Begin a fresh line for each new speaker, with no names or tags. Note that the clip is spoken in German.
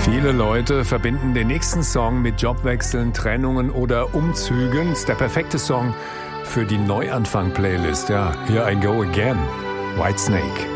Viele Leute verbinden den nächsten Song mit Jobwechseln, Trennungen oder Umzügen. Ist der perfekte Song für die Neuanfang-Playlist. Ja, Here I Go Again, Whitesnake.